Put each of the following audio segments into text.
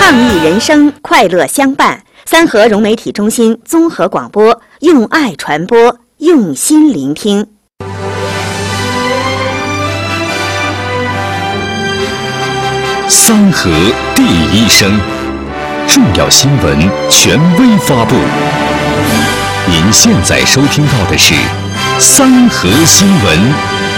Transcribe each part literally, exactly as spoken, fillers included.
抗疫人生，快乐相伴。三河融媒体中心综合广播，用爱传播，用心聆听。 三河第一声，重要新闻权威发布。您现在收听到的是三河新闻。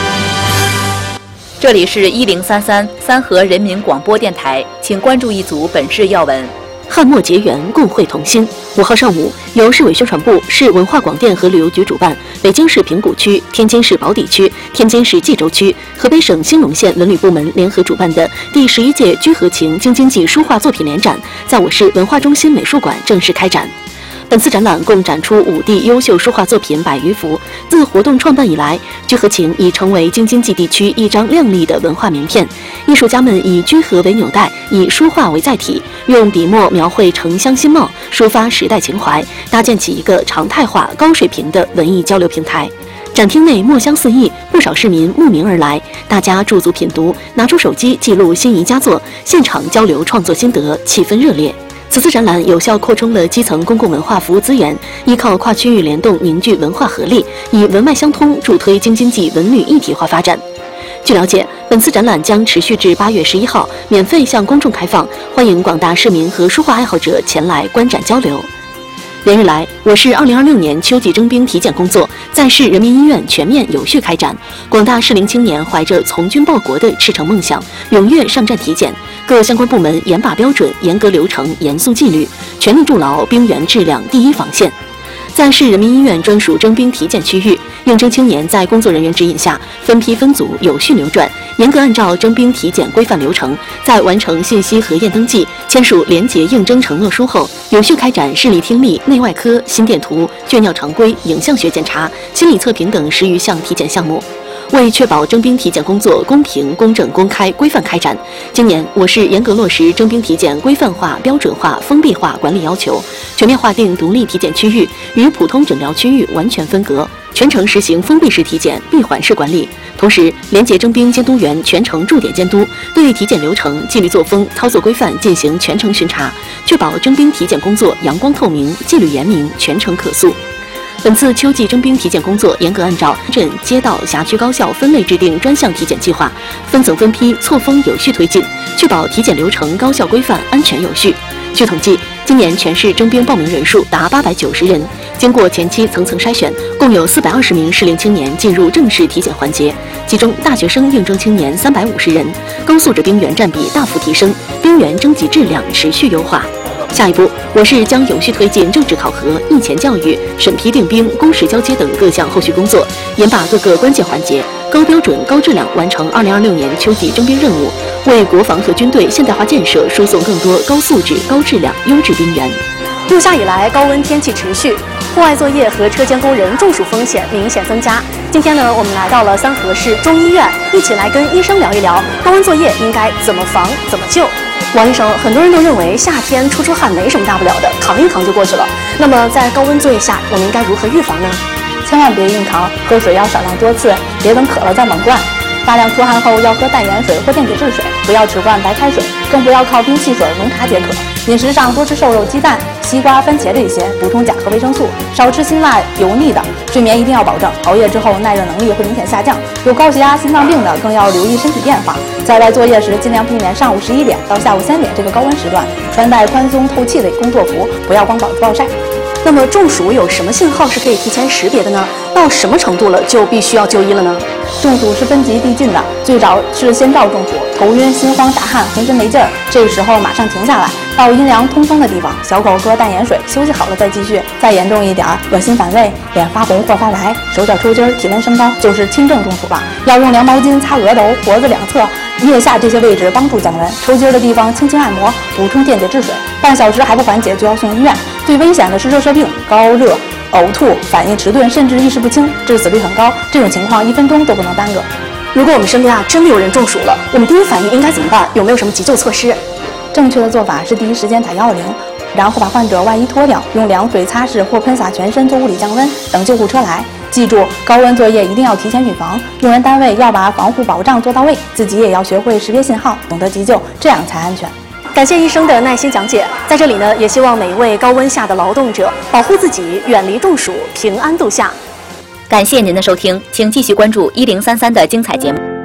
这里是一零三三三河人民广播电台，请关注一组本市要闻。 汉末结缘，共绘同心。五号上午，由市委宣传部、市文化广电和旅游局主办，北京市平谷区、天津市宝坻区、天津市蓟州区、河北省兴隆县文旅部门联合主办的第十一届居和情京津冀书画作品联展，在我市文化中心美术馆正式开展。本次展览共展出五地优秀书画作品百余幅。自活动创办以来，居和情已成为京津冀地区一张亮丽的文化名片。艺术家们以居和为纽带，以书画为载体，用笔墨描绘城乡新貌，抒发时代情怀，搭建起一个常态化、高水平的文艺交流平台。展厅内墨香四溢，不少市民慕名而来，大家驻足品读，拿出手机记录心仪佳作，现场交流创作心得，气氛热烈。此次展览有效扩充了基层公共文化服务资源，依靠跨区域联动凝聚文化合力，以文脉相通助推京津冀文旅一体化发展。据了解，本次展览将持续至八月十一号，免费向公众开放，欢迎广大市民和书画爱好者前来观展交流。连日来，我市二零二六年秋季征兵体检工作在市人民医院全面有序开展。广大适龄青年怀着从军报国的赤诚梦想，踊跃上战体检。各相关部门严把标准、严格流程、严肃纪律，全力筑牢兵员质量第一防线。在市人民医院专属征兵体检区域，应征青年在工作人员指引下，分批分组有序流转，严格按照征兵体检规范流程，在完成信息核验登记、签署廉洁应征承诺书后，有序开展视力、听力、内外科、心电图、血尿常规、影像学检查、心理测评等十余项体检项目。为确保征兵体检工作公平、公正、公开、规范开展，今年我市严格落实征兵体检规范化、标准化、封闭化管理要求，全面划定独立体检区域，与普通诊疗区域完全分隔，全程实行封闭式体检、闭环式管理。同时，廉洁征兵监督员全程驻点监督，对体检流程、纪律作风、操作规范进行全程巡查，确保征兵体检工作阳光透明、纪律严明、全程可肃。本次秋季征兵体检工作严格按照镇、街道、辖区高校分类制定专项体检计划，分层分批、错峰有序推进，确保体检流程高效规范、安全有序。据统计，今年全市征兵报名人数达八百九十人，经过前期层层筛选，共有四百二十名适龄青年进入正式体检环节，其中大学生应征青年三百五十人，高素质兵员占比大幅提升，兵员征集质量持续优化。下一步，我市将有序推进政治考核、役前教育、审批定兵、公示交接等各项后续工作，严把各个关键环节，高标准、高质量完成二零二六年秋季征兵任务，为国防和军队现代化建设输送更多高素质、高质量、优质兵员。 入夏以来，高温天气持续，户外作业和车间工人中暑风险明显增加。今天呢，我们来到了三河市中医院，一起来跟医生聊一聊高温作业应该怎么防、怎么救。王医生，很多人都认为夏天出出汗没什么大不了的，扛一扛就过去了。那么在高温作业下，我们应该如何预防呢？ 千万别硬扛，喝水要少量多次，别等渴了再猛灌。大量出汗后要喝淡盐水或电解质水，不要只灌白开水，更不要靠冰汽水、浓茶解渴。饮食上多吃瘦肉、鸡蛋、西瓜、番茄这些，补充钾和维生素，少吃辛辣油腻的。睡眠一定要保证，熬夜之后耐热能力会明显下降。有高血压、心脏病的更要留意身体变化。在外作业时，尽量避免上午十一点到下午三点这个高温时段，穿戴宽松透气的工作服，不要光膀子暴晒。 那么中暑有什么信号是可以提前识别的呢？到什么程度了就必须要就医了呢？ 中暑是分级递进的，最早是先兆中暑，头晕、心慌、打汗、浑身没劲儿，这时候马上停下来，到阴凉通风的地方，小口喝淡盐水，休息好了再继续。再严重一点，恶心反胃、脸发红或发白、手脚抽筋、体温升高，就是轻症中暑了。要用凉毛巾擦额头、脖子两侧、腋下这些位置帮助降温，抽筋的地方轻轻按摩，补充电解质水。半小时还不缓解就要送医院。最危险的是热射病、高热、呕吐、反应迟钝，甚至意识不清，致死率很高。这种情况一分钟都不能耽搁。 如果我们身边啊真的有人中暑了，我们第一反应应该怎么办？有没有什么急救措施？ 正确的做法是第一时间打一二零，然后把患者外衣脱掉，用凉水擦拭或喷洒全身做物理降温，等救护车来。记住，高温作业一定要提前预防，用人单位要把防护保障做到位，自己也要学会识别信号，懂得急救，这样才安全。 感谢医生的耐心讲解。在这里呢，也希望每一位高温下的劳动者保护自己，远离中暑，平安度夏。 感谢您的收听，请继续关注一零三三的精彩节目。